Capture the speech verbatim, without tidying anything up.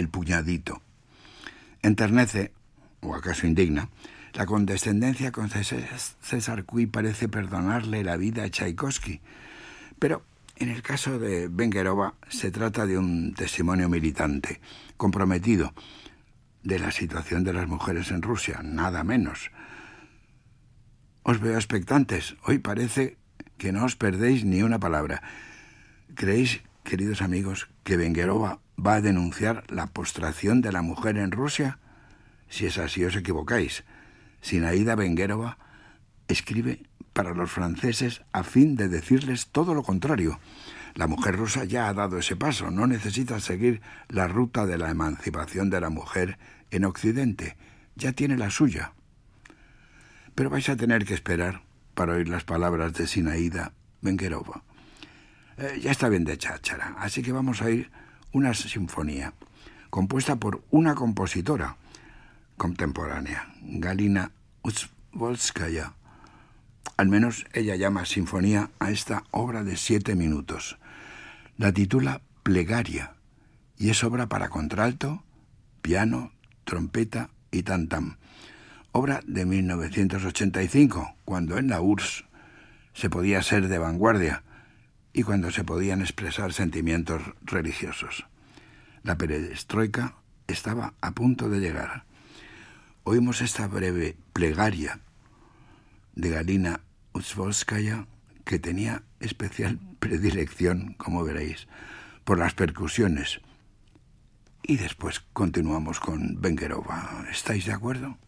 el puñadito. Enternece, o acaso indigna, la condescendencia con César Cui parece perdonarle la vida a Tchaikovsky, pero en el caso de Vengerova se trata de un testimonio militante, comprometido, de la situación de las mujeres en Rusia, nada menos. Os veo expectantes. Hoy parece que no os perdéis ni una palabra. ¿Creéis, queridos amigos, que Vengerova va a denunciar la postración de la mujer en Rusia? Si es así, os equivocáis. Zinaida Vengerova escribe para los franceses a fin de decirles todo lo contrario. La mujer rusa ya ha dado ese paso, no necesita seguir la ruta de la emancipación de la mujer en Occidente, ya tiene la suya. Pero vais a tener que esperar para oír las palabras de Zinaida Vengerova. Eh, ya está bien de cháchara, así que vamos a oír una sinfonía, compuesta por una compositora contemporánea, Galina Uzvolskaya. Al menos ella llama sinfonía a esta obra de siete minutos. La titula Plegaria y es obra para contralto, piano, trompeta y tam-tam. Obra de mil novecientos ochenta y cinco, cuando en la U R S S se podía ser de vanguardia y cuando se podían expresar sentimientos religiosos. La perestroika estaba a punto de llegar. Oímos esta breve plegaria de Galina Uzvolskaya, que tenía especial predilección, como veréis, por las percusiones. Y después continuamos con Vengerova. ¿Estáis de acuerdo?